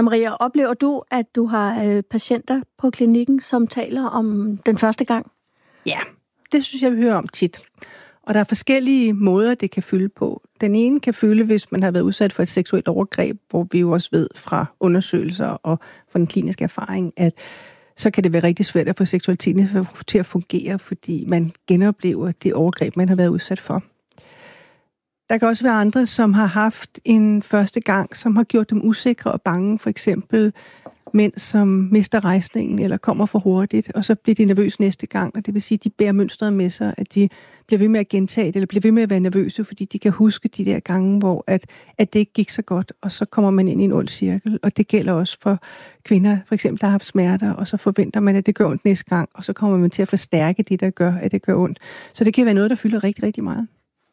Anna-Maria, oplever du, at du har patienter på klinikken, som taler om den første gang? Ja, det synes jeg, vi hører om tit. Og der er forskellige måder, det kan fylde på. Den ene kan fylde, hvis man har været udsat for et seksuelt overgreb, hvor vi jo også ved fra undersøgelser og fra den kliniske erfaring, at så kan det være rigtig svært at få seksualiteten til at fungere, fordi man genoplever det overgreb, man har været udsat for. Der kan også være andre, som har haft en første gang, som har gjort dem usikre og bange. For eksempel mænd, som mister rejsningen eller kommer for hurtigt, og så bliver de nervøse næste gang. Og det vil sige, at de bærer mønstret med sig, at de bliver ved med at gentage det, eller bliver ved med at være nervøse, fordi de kan huske de der gange, hvor at det ikke gik så godt, og så kommer man ind i en ond cirkel. Og det gælder også for kvinder, for eksempel, der har haft smerter, og så forventer man, at det gør ondt næste gang, og så kommer man til at forstærke det, der gør, at det gør ondt. Så det kan være noget, der fylder rigtig, rigtig meget.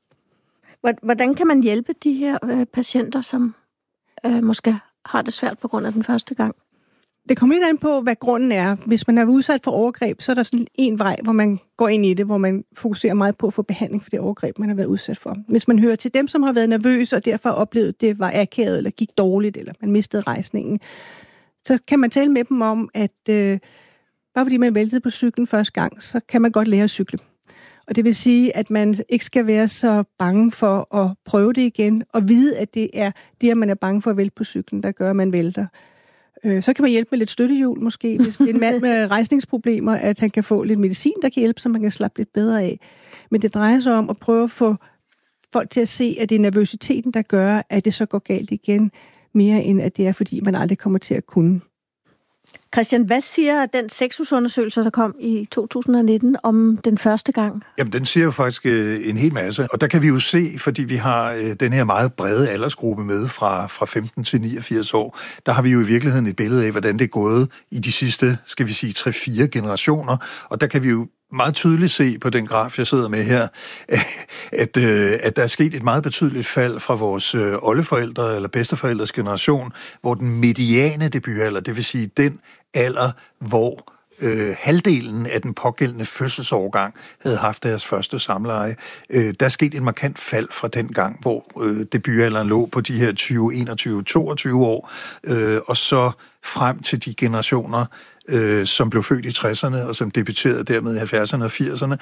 Hvordan kan man hjælpe de her patienter, som måske har det svært på grund af den første gang? Det kommer lidt an på, hvad grunden er. Hvis man er udsat for overgreb, så er der sådan en vej, hvor man går ind i det, hvor man fokuserer meget på at få behandling for det overgreb, man har været udsat for. Hvis man hører til dem, som har været nervøse og derfor oplevede, at det var akavet, eller gik dårligt, eller man mistede rejsningen, så kan man tale med dem om, at bare fordi man væltede på cyklen første gang, så kan man godt lære at cykle. Og det vil sige, at man ikke skal være så bange for at prøve det igen, og vide, at det er det, at man er bange for at vælte på cyklen, der gør, at man vælter. Så kan man hjælpe med lidt støttehjul måske, hvis det er en mand med rejsningsproblemer, at han kan få lidt medicin, der kan hjælpe, så man kan slappe lidt bedre af. Men det drejer sig om at prøve at få folk til at se, at det er nervøsiteten, der gør, at det så går galt igen, mere end at det er, fordi man aldrig kommer til at kunne. Christian, hvad siger den sexusundersøgelse, der kom i 2019 om den første gang? Jamen, den siger jo faktisk en hel masse. Og der kan vi jo se, fordi vi har den her meget brede aldersgruppe med fra 15 til 89 år, der har vi jo i virkeligheden et billede af, hvordan det er gået i de sidste, skal vi sige, 3-4 generationer. Og der kan vi jo meget tydeligt se på den graf, jeg sidder med her, at der er sket et meget betydeligt fald fra vores oldeforældre eller bedsteforældres generation, hvor den mediane debutalder, det vil sige den alder, hvor halvdelen af den pågældende fødselsårgang havde haft deres første samleje. Der er sket et markant fald fra den gang, hvor debutalderen lå på de her 20, 21, 22 år, og så frem til de generationer, som blev født i 60'erne, og som debuterede dermed i 70'erne og 80'erne,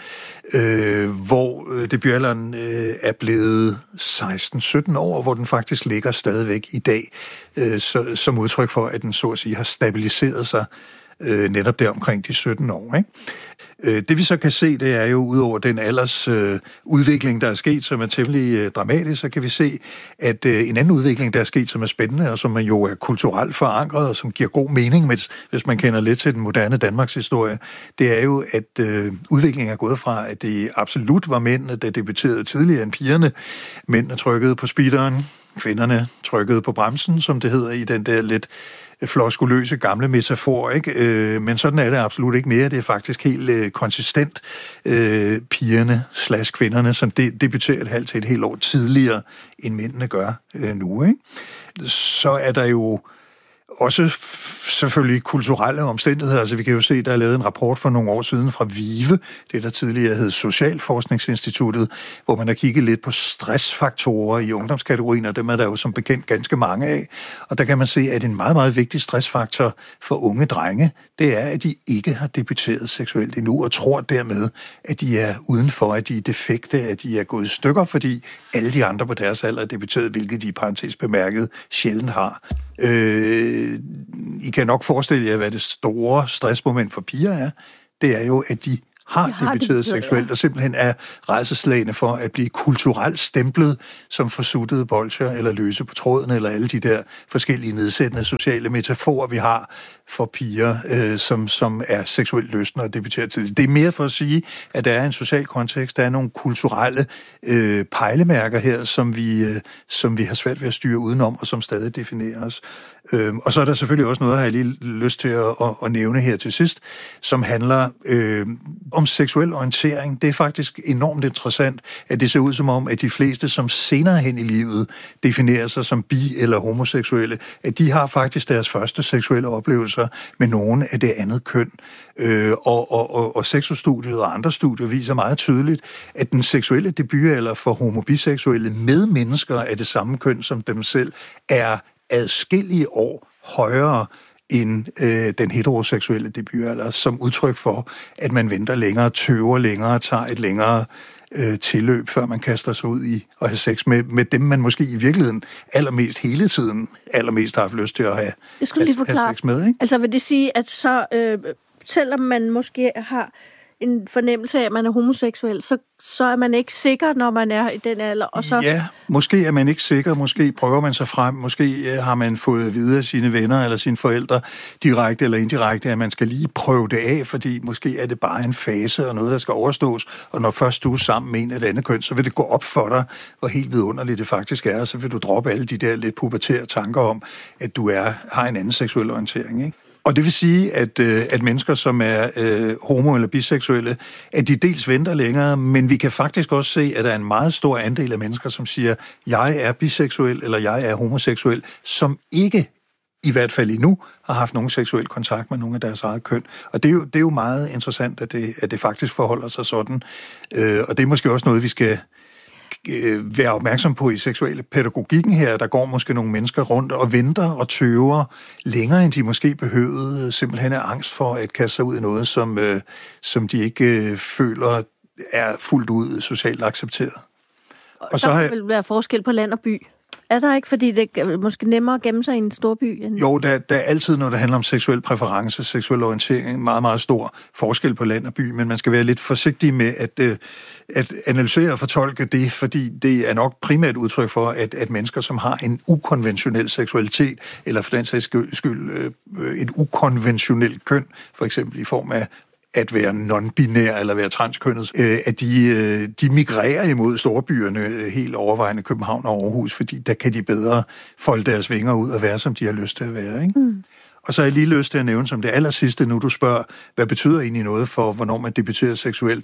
hvor debutalderen er blevet 16-17 år, hvor den faktisk ligger stadigvæk i dag, som udtryk for, at den så at sige har stabiliseret sig netop der omkring de 17 år, ikke? Det vi så kan se, det er jo udover den udvikling, der er sket, som er temmelig dramatisk, så kan vi se, at en anden udvikling, der er sket, som er spændende, og som jo er kulturelt forankret, og som giver god mening, hvis man kender lidt til den moderne Danmarks historie, det er jo, at udviklingen er gået fra, at det absolut var mændene, der debuterede tidligere end pigerne. Mændene trykkede på speederen, kvinderne trykkede på bremsen, som det hedder i den der lidt floskuløse gamle metafor, ikke? Men sådan er det absolut ikke mere. Det er faktisk helt konsistent pigerne / kvinderne, som debuterer et halvt til et helt år tidligere, end mændene gør nu, ikke? Så er der jo også selvfølgelig kulturelle omstændigheder. Altså vi kan jo se, der er lavet en rapport for nogle år siden fra VIVE, det der tidligere hed Socialforskningsinstituttet, hvor man har kigget lidt på stressfaktorer i ungdomskategorien, og dem er der jo som bekendt ganske mange af. Og der kan man se, at en meget, meget vigtig stressfaktor for unge drenge, det er, at de ikke har debuteret seksuelt endnu, og tror dermed, at de er udenfor, at de er defekte, at de er gået i stykker, fordi alle de andre på deres alder er debuteret, hvilket de i parentes bemærket sjældent har. I kan nok forestille jer, hvad det store stressmoment for piger er. Det er jo, at de har debuteret seksuelt, og simpelthen er rædselsslagne for at blive kulturelt stemplet som forsuttede bolsjer, eller løse på tråden, eller alle de der forskellige nedsættende sociale metaforer, vi har for piger, som er seksuelt lystne og debuterer tidligt. Det er mere for at sige, at der er en social kontekst, der er nogle kulturelle pejlemærker her, som vi har svært ved at styre udenom, og som stadig definerer os. Og så er der selvfølgelig også noget, jeg har lige lyst til at nævne her til sidst, som handler om seksuel orientering. Det er faktisk enormt interessant, at det ser ud som om, at de fleste, som senere hen i livet definerer sig som bi- eller homoseksuelle, at de har faktisk deres første seksuelle oplevelser med nogen af det andet køn. Og sexostudiet og andre studier viser meget tydeligt, at den seksuelle debutalder for homobiseksuelle med mennesker af det samme køn som dem selv er adskillige år højere end den heteroseksuelle debutalder, som udtryk for, at man venter længere, tøver længere, tager et længere tilløb, før man kaster sig ud i at have sex med dem, man måske i virkeligheden allermest hele tiden har haft lyst til at have sex med. Ikke? Altså vil det sige, at så selvom man måske har en fornemmelse af, at man er homoseksuel, så er man ikke sikker, når man er i den alder. Og så... Ja, måske er man ikke sikker, måske prøver man sig frem, måske har man fået at vide af sine venner eller sine forældre, direkte eller indirekte, at man skal lige prøve det af, fordi måske er det bare en fase og noget, der skal overstås, og når først du er sammen med en af det andet køn, så vil det gå op for dig, hvor helt vidunderligt det faktisk er, og så vil du droppe alle de der lidt pubertære tanker om, at du har en anden seksuel orientering, ikke? Og det vil sige, at mennesker, som er homo- eller biseksuelle, at de dels venter længere, men vi kan faktisk også se, at der er en meget stor andel af mennesker, som siger, jeg er biseksuel eller jeg er homoseksuel, som ikke, i hvert fald endnu, har haft nogen seksuel kontakt med nogen af deres eget køn. Og det er jo meget interessant, at det faktisk forholder sig sådan. Og det er måske også noget, vi skal være opmærksom på i seksuelle pædagogikken her. Der går måske nogle mennesker rundt og venter og tøver længere, end de måske behøvede, simpelthen af angst for at kaste sig ud i noget, som de ikke føler er fuldt ud socialt accepteret. Og så vil være forskel på land og by. Er der ikke, fordi det er måske nemmere at gemme sig i en stor by? Jo, der er altid, når det handler om seksuel præference, seksuel orientering, meget, meget stor forskel på land og by, men man skal være lidt forsigtig med at analysere og fortolke det, fordi det er nok primært udtryk for, at mennesker, som har en ukonventionel seksualitet, eller for den sags skyld et ukonventionelt køn, for eksempel i form af at være non-binær eller være transkønnet, at de migrerer imod storbyerne, helt overvejende København og Aarhus, fordi der kan de bedre folde deres vinger ud og være, som de har lyst til at være. Ikke? Mm. Og så har jeg lige lyst til at nævne som det allersidste, nu du spørger, hvad betyder egentlig noget for, hvornår man debuterer seksuelt,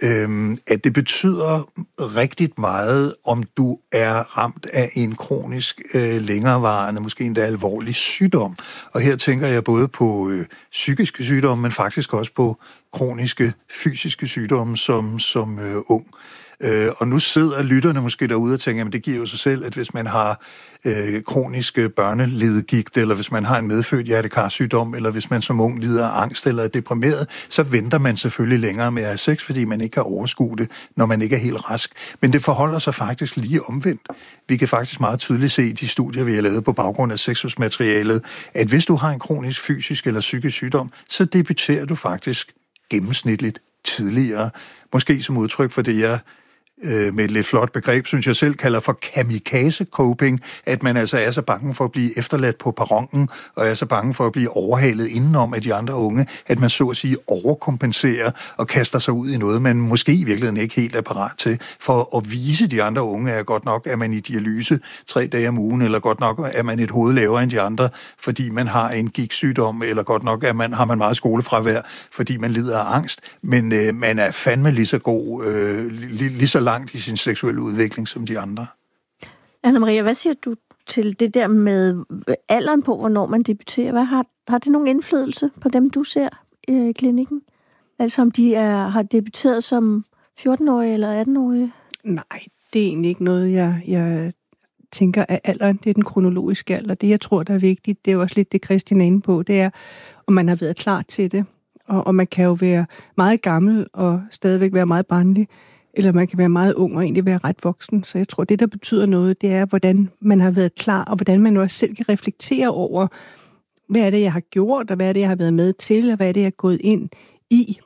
at det betyder rigtig meget, om du er ramt af en kronisk, længerevarende, måske endda alvorlig sygdom. Og her tænker jeg både på psykiske sygdomme, men faktisk også på kroniske fysiske sygdomme som ung. Og nu sidder lytterne måske derude og tænker, at det giver jo sig selv, at hvis man har kroniske børneledegigt, eller hvis man har en medfødt hjertekarsygdom, eller hvis man som ung lider af angst eller er deprimeret, så venter man selvfølgelig længere med at have sex, fordi man ikke kan overskue det, når man ikke er helt rask. Men det forholder sig faktisk lige omvendt. Vi kan faktisk meget tydeligt se i de studier, vi har lavet på baggrund af sexusmaterialet, at hvis du har en kronisk fysisk eller psykisk sygdom, så debuterer du faktisk gennemsnitligt tidligere. Måske som udtryk for det, jeg med et lidt flot begreb, synes jeg selv kalder for kamikaze-coping, at man altså er så bange for at blive efterladt på perronen, og er så bange for at blive overhalet indenom af de andre unge, at man så at sige overkompenserer og kaster sig ud i noget, man måske i virkeligheden ikke helt er parat til, for at vise de andre unge, at godt nok er man i dialyse 3 dage om ugen, eller godt nok er man et hoved lavere end de andre, fordi man har en gigtsygdom, eller godt nok har man meget skolefravær, fordi man lider af angst, men man er fandme lige så god, lige så langt i sin seksuelle udvikling som de andre. Anna-Maria, hvad siger du til det der med alderen på, hvornår man debuterer? Har det nogen indflydelse på dem, du ser i klinikken? Altså om de har debuteret som 14-årige eller 18-årige? Nej, det er egentlig ikke noget, jeg tænker, at alderen, det er den kronologiske alder. Det, jeg tror, der er vigtigt, det er også lidt det, Christian er inde på, det er, om man har været klar til det. Og man kan jo være meget gammel og stadigvæk være meget barnlig, eller man kan være meget ung og egentlig være ret voksen. Så jeg tror, det, der betyder noget, det er, hvordan man har været klar, og hvordan man også selv kan reflektere over, hvad er det, jeg har gjort, og hvad er det, jeg har været med til, og hvad er det, jeg er gået ind i,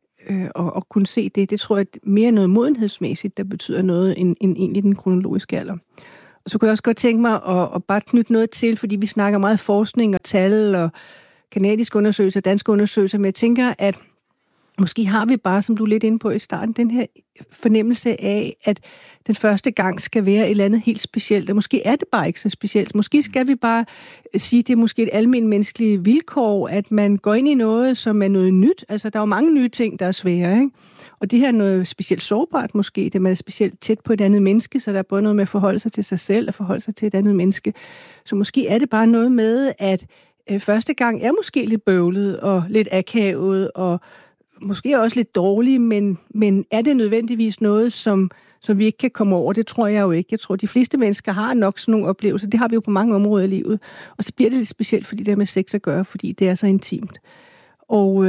og kunne se det. Det tror jeg mere noget modenhedsmæssigt, der betyder noget, end egentlig den kronologiske alder. Og så kunne jeg også godt tænke mig at bare knytte noget til, fordi vi snakker meget forskning og tal, og kanadiske undersøgelser, danske undersøgelser, men jeg tænker, at måske har vi bare, som du er lidt inde på i starten, den her fornemmelse af, at den første gang skal være et eller andet helt specielt, og måske er det bare ikke så specielt. Måske skal vi bare sige, at det er måske et almindeligt menneskeligt vilkår, at man går ind i noget, som er noget nyt. Altså, der er jo mange nye ting, der er svære, ikke? Og det her er noget specielt sårbart måske, det man er specielt tæt på et andet menneske, så der er både noget med at forholde sig til sig selv og forholde sig til et andet menneske. Så måske er det bare noget med, at første gang er måske lidt bøvlet og lidt akavet og måske også lidt dårlig, men er det nødvendigvis noget, som som vi ikke kan komme over. Det tror jeg jo ikke. Jeg tror, de fleste mennesker har nok sådan nogle oplevelser. Det har vi jo på mange områder i livet. Og så bliver det lidt specielt, fordi det har med sex at gøre, fordi det er så intimt. Og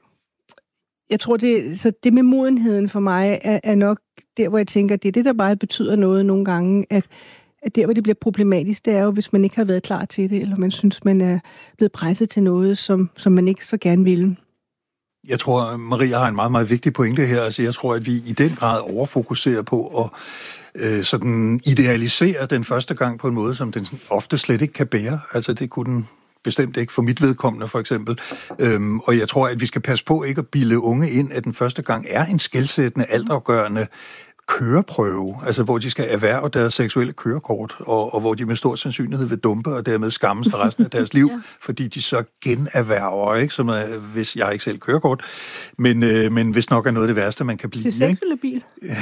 jeg tror, det med modenheden for mig er nok der, hvor jeg tænker, det er det, der bare betyder noget nogle gange, at der, hvor det bliver problematisk, det er jo, hvis man ikke har været klar til det, eller man synes, man er blevet presset til noget, som man ikke så gerne vil. Jeg tror, Maria har en meget, meget vigtig pointe her. Altså, jeg tror, at vi i den grad overfokuserer på at sådan idealisere den første gang på en måde, som den ofte slet ikke kan bære. Altså, det kunne den bestemt ikke for mit vedkommende, for eksempel. Og jeg tror, at vi skal passe på ikke at bilde unge ind, at den første gang er en skelsættende, altafgørende køreprøve, altså hvor de skal erhverve deres seksuelle kørekort, og hvor de med stor sandsynlighed vil dumpe, og dermed skamme sig resten af deres liv, fordi de så generhverver, ikke? Som hvis jeg ikke selv kørekort, men hvis nok er noget af det værste, man kan blive. Til sex eller bil?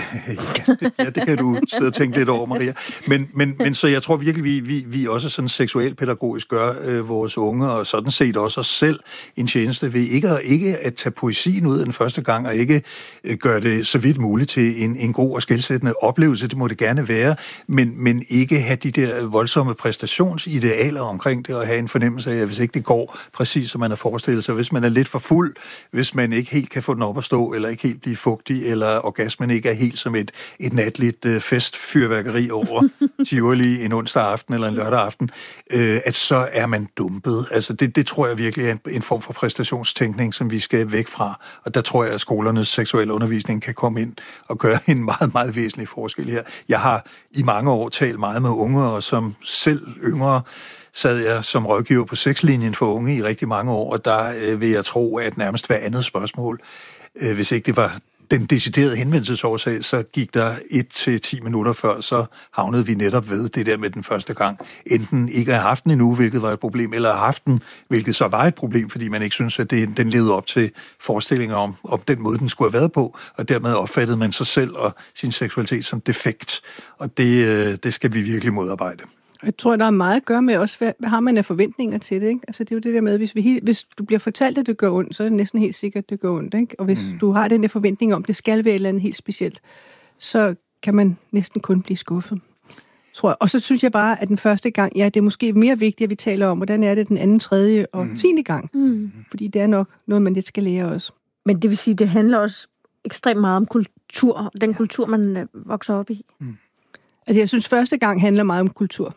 Ja, det kan du sidde og tænke lidt over, Maria. Men så jeg tror virkelig, vi også sådan seksualpædagogisk gør vores unge, og sådan set også os selv en tjeneste ved ikke at tage poesien ud den første gang, og ikke gøre det så vidt muligt til en god og skelsættende oplevelse, det må det gerne være, men ikke have de der voldsomme præstationsidealer omkring det, og have en fornemmelse af, at hvis ikke det går præcis, som man har forestillet sig, hvis man er lidt for fuld, hvis man ikke helt kan få den op at stå, eller ikke helt blive fugtig, eller orgasmen ikke er helt som et natligt festfyrværkeri over Tivoli en onsdag aften eller en lørdag aften, at så er man dumpet. Altså det tror jeg virkelig er en form for præstationstænkning, som vi skal væk fra, og der tror jeg, at skolernes seksuelle undervisning kan komme ind og gøre en meget, meget væsentlig forskel her. Jeg har i mange år talt meget med unge, og som selv yngre sad jeg som rådgiver på sexlinjen for unge i rigtig mange år, og der vil jeg tro, at nærmest hver andet spørgsmål, hvis ikke det var den deciderede henvendelsesårsag, så gik der 1-10 minutter før, så havnede vi netop ved det der med den første gang. Enten ikke have haft den endnu, hvilket var et problem, eller have haft den, hvilket så var et problem, fordi man ikke synes, at den levede op til forestillinger om den måde, den skulle have været på, og dermed opfattede man sig selv og sin seksualitet som defekt. Og det skal vi virkelig modarbejde. Jeg tror, der er meget at gøre med også, hvad har man af forventninger til det, ikke? Altså det er jo det der med, hvis du bliver fortalt, at det gør ondt, så er det næsten helt sikkert, at det gør ondt, ikke? Og hvis du har den der forventning om, det skal være et eller andet helt specielt, så kan man næsten kun blive skuffet, tror jeg. Og så synes jeg bare, at den første gang, ja, det er måske mere vigtigt, at vi taler om, hvordan er det den anden, tredje og 10. gang. Fordi det er nok noget, man lidt skal lære også. Men det vil sige, det handler også ekstremt meget om kultur, den kultur, man vokser op i. Altså jeg synes, første gang handler meget om kultur.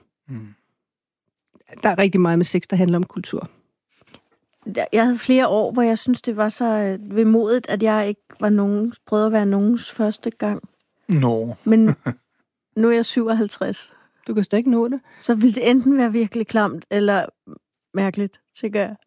Der er rigtig meget med sex, der handler om kultur. Jeg havde flere år, hvor jeg synes, det var så vemodigt, at jeg ikke var prøvede at være nogens første gang. Men nu er jeg 57. Du kan stadig ikke nå det. Så ville det enten være virkelig klamt, eller mærkeligt, tænker jeg.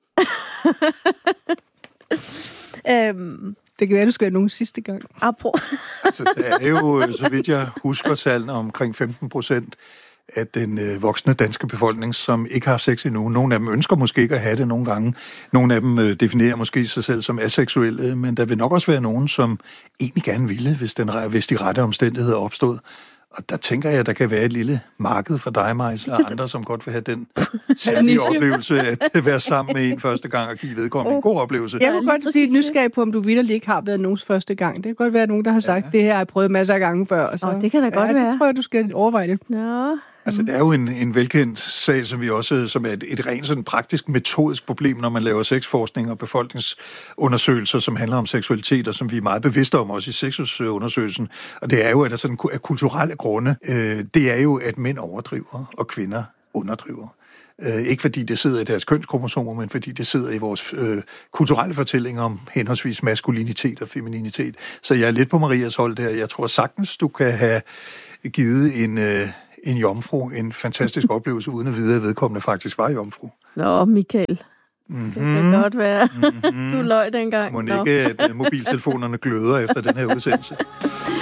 Det kan være, du skal være nogen sidste gang. Altså, der er jo, så vidt jeg husker tallene, omkring 15% af den voksne danske befolkning, som ikke har haft sex endnu. Nogle af dem ønsker måske ikke at have det nogle gange. Nogle af dem definerer måske sig selv som aseksuelle, men der vil nok også være nogen, som egentlig gerne ville, hvis de rette omstændigheder opstod. Og der tænker jeg, at der kan være et lille marked for dig, Majs, og andre, som godt vil have den særlige oplevelse at være sammen med en første gang og give vedkommende en god oplevelse. Jeg kunne godt blive nysgerrig på, om du vitterligt ikke har været nogens første gang. Det kan godt være, nogen, der har sagt, det her har jeg prøvet masser af gange før. Og så, det kan da godt være. Det tror jeg, du skal overveje det. Nå. Altså, der er jo en velkendt sag, som er et rent sådan praktisk metodisk problem, når man laver sexforskning og befolkningsundersøgelser, som handler om seksualitet, og som vi er meget bevidste om også i sexusundersøgelsen. Og det er jo, at der sådan af kulturelle grunde, det er jo, at mænd overdriver, og kvinder underdriver. Ikke fordi det sidder i deres kønskromosomer, men fordi det sidder i vores kulturelle fortællinger om henholdsvis maskulinitet og femininitet. Så jeg er lidt på Marias hold der. Jeg tror sagtens, du kan have givet en jomfru en fantastisk oplevelse, uden at vide, at vedkommende faktisk var jomfru. Nå, Michael. Det kan godt være. Du løj dengang. Må ikke, at mobiltelefonerne gløder efter den her udsendelse.